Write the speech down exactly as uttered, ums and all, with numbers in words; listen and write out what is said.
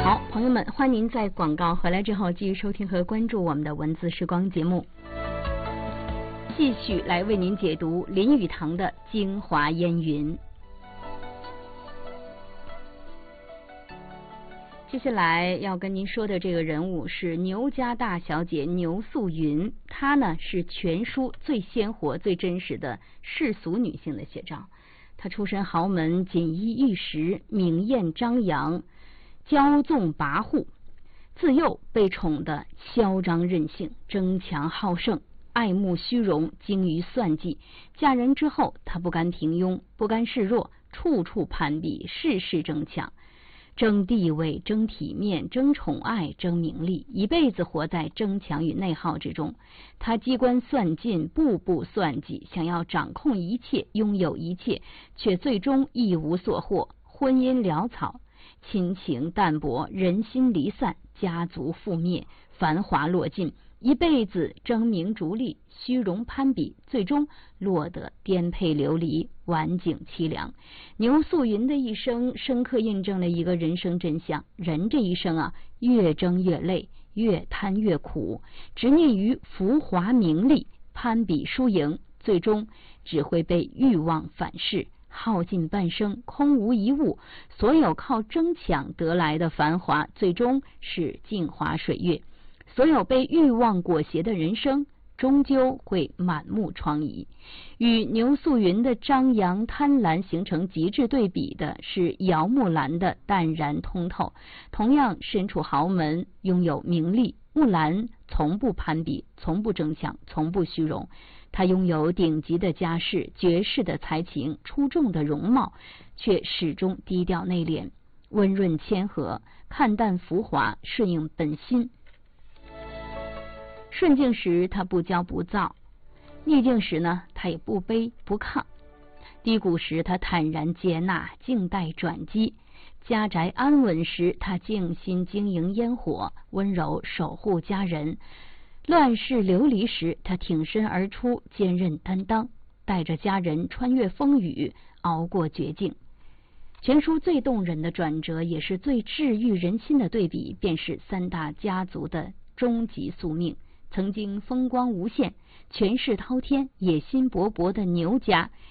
好，朋友们，欢迎您在广告回来之后继续收听和关注我们的文字时光节目，继续来为您解读林语堂的精华烟云。接下来要跟您说的这个人物是牛家大小姐牛素云，她呢是全书最鲜活、最真实的世俗女性的写照。她出身豪门，锦衣玉食，明艳张扬，骄纵跋扈，自幼被宠得嚣张任性，争强好胜，爱慕虚荣，精于算计。嫁人之后，她不甘平庸，不甘示弱，处处攀比，事事争抢，争地位，争体面，争宠爱，争名利，一辈子活在争强与内耗之中。他机关算尽，步步算计，想要掌控一切，拥有一切，却最终一无所获，婚姻潦草，亲情淡薄，人心离散，家族覆灭，繁华落尽，一辈子争名逐利，虚荣攀比，最终落得颠沛流离，晚景凄凉。牛素云的一生深刻印证了一个人生真相：人这一生啊，越争越累，越贪越苦，执念于浮华名利，攀比输赢，最终只会被欲望反噬，耗尽半生，空无一物。所有靠争抢得来的繁华，最终是镜花水月。所有被欲望裹挟的人生，终究会满目疮痍。与牛素云的张扬贪婪形成极致对比的是姚木兰的淡然通透。同样身处豪门，拥有名利，木兰从不攀比，从不争抢，从不虚荣。她拥有顶级的家世，绝世的才情，出众的容貌，却始终低调内敛，温润谦和，看淡浮华，顺应本心。顺境时他不骄不躁，逆境时呢他也不卑不亢，低谷时他坦然接纳，静待转机。家宅安稳时他静心经营烟火，温柔守护家人。乱世流离时他挺身而出，坚韧担当，带着家人穿越风雨，熬过绝境。全书最动人的转折，也是最治愈人心的对比，便是三大家族的终极宿命。曾经风光无限，权势滔天，野心勃勃的牛家，